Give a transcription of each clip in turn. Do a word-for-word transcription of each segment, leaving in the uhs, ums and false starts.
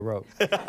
wrote.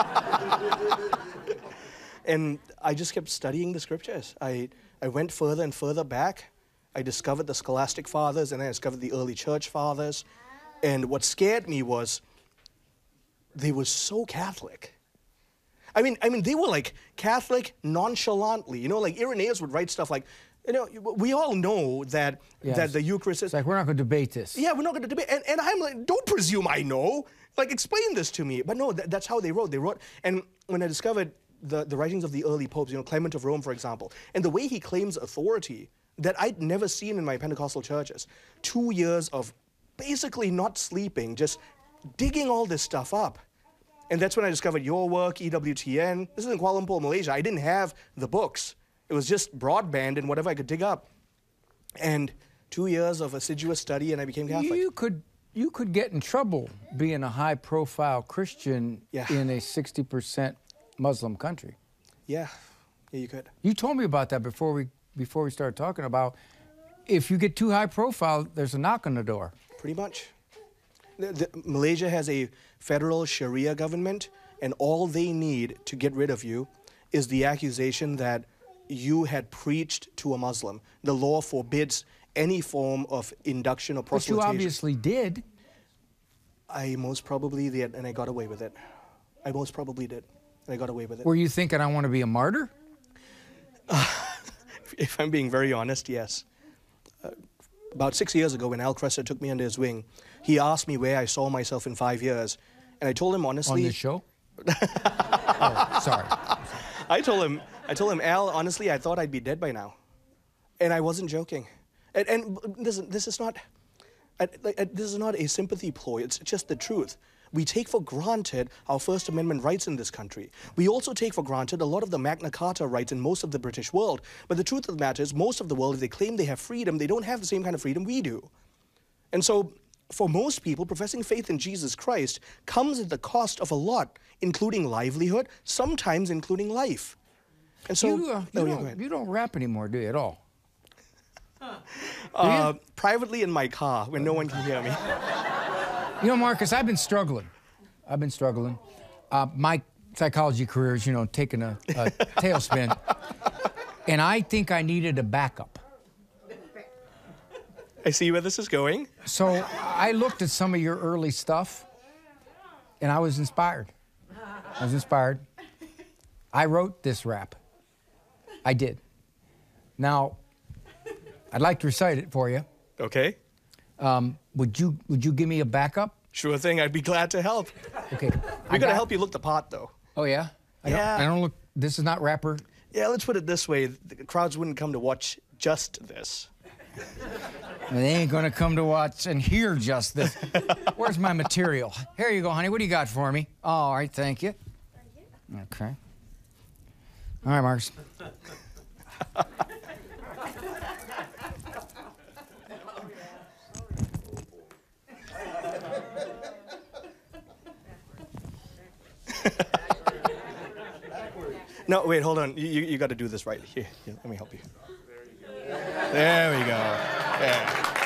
And I just kept studying the scriptures. I, I went further and further back. I discovered the scholastic fathers, and then I discovered the early church fathers. And what scared me was they were so Catholic. I mean, I mean, they were like Catholic nonchalantly. You know, like Irenaeus would write stuff like, you know, we all know that Yes. that the Eucharist is... It's like, we're not going to debate this. Yeah, we're not going to debate. And, and I'm like, don't presume I know. Like, explain this to me. But no, th that's how they wrote. They wrote, and when I discovered the, the writings of the early popes, you know, Clement of Rome, for example, and the way he claims authority that I'd never seen in my Pentecostal churches. Two years of basically not sleeping, just digging all this stuff up. And that's when I discovered your work, E W T N. This is in Kuala Lumpur, Malaysia. I didn't have the books. It was just broadband and whatever I could dig up. And two years of assiduous study, and I became Catholic. You could, you could get in trouble being a high-profile Christian Yeah. in a sixty percent Muslim country. Yeah, yeah, you could. You told me about that before we, before we started talking about if you get too high-profile, there's a knock on the door. Pretty much. The, the, Malaysia has a federal Sharia government, and all they need to get rid of you is the accusation that you had preached to a Muslim. The law forbids any form of induction or But proselytization. you obviously did. I most probably did, and I got away with it. I most probably did, and I got away with it. Were you thinking, I want to be a martyr? Uh, if I'm being very honest, yes. Uh, about six years ago, when Al Cresser took me under his wing, he asked me where I saw myself in five years, and I told him honestly... On this show? Oh, sorry. I told him, I told him, Al, honestly, I thought I'd be dead by now. And I wasn't joking. And, and this, this is not, I, I, this is not a sympathy ploy, it's just the truth. We take for granted our First Amendment rights in this country. We also take for granted a lot of the Magna Carta rights in most of the British world. But the truth of the matter is, most of the world, if they claim they have freedom, they don't have the same kind of freedom we do. And so, for most people, professing faith in Jesus Christ comes at the cost of a lot, including livelihood, sometimes including life. And so, you, uh, you, oh, yeah, don't, go ahead. you don't rap anymore, do you, at all? Uh, privately in my car, when no one can hear me. You know, Marcus, I've been struggling. I've been struggling. Uh, my psychology career is, you know, taking a, a tailspin. And I think I needed a backup. I see where this is going. So I looked at some of your early stuff, and I was inspired. I was inspired. I wrote this rap. I did. Now, I'd like to recite it for you. Okay. Um, would you would you give me a backup? Sure thing. I'd be glad to help. Okay. We're going to help you look the part, though. Oh, yeah? I Yeah. Don't, I don't look... This is not rapper? Yeah, let's put it this way. The crowds wouldn't come to watch just this. They ain't gonna come to watch and hear just this. Where's my material? Here you go, honey. What do you got for me? Oh, all right, thank you. Okay. All right, Marcus. No, wait, hold on. You, you, you got to do this right. Here, here, let me help you. There we go. There.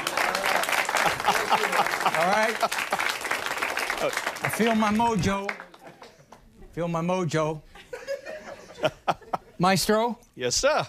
All right. I feel my mojo. Feel my mojo. Maestro? Yes, sir.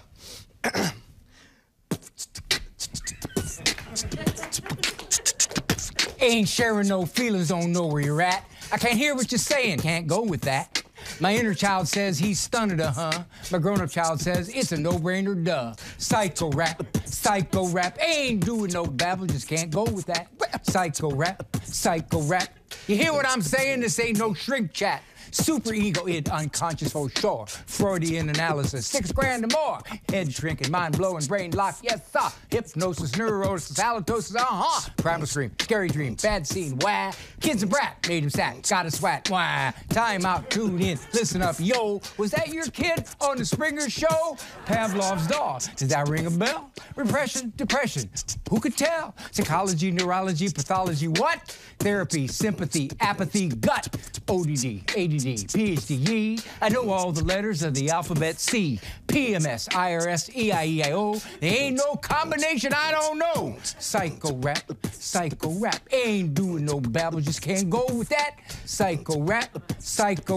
Ain't sharing no feelings, don't know where you're at. I can't hear what you're saying, can't go with that. My inner child says he's stunned, uh-huh. My grown-up child says it's a no-brainer, duh. Psycho rap, psycho rap. Ain't doing no babble, just can't go with that. Psycho rap, psycho rap. You hear what I'm saying? This ain't no shrink chat. Super ego, id, unconscious for sure. Freudian analysis, six grand or more. Head shrinking, mind blowing, brain lock, yes sir. Hypnosis, neurosis, halitosis, uh-huh. Primal scream, scary dream, bad scene, wah. Kid's a brat, made him sat, got a swat, wah. Time out, tune in, listen up, yo. Was that your kid on the Springer Show? Pavlov's dog, does that ring a bell? Repression, depression, who could tell? Psychology, neurology, pathology, what? Therapy, sympathy. telepathy, apathy, gut, O D D, A D D, P H D, ye. I know all the letters of the alphabet C, P M S, I R S, E I E I O. There ain't no combination I don't know. Psycho rap, psycho rap. Ain't doing no babble, just can't go with that. Psycho rap, psycho